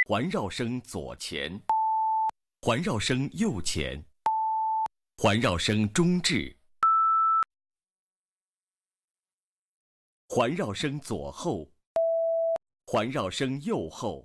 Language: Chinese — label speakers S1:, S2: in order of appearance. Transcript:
S1: 环绕声左前，环绕声右前，环绕声中置，环绕声左后，环绕声右后。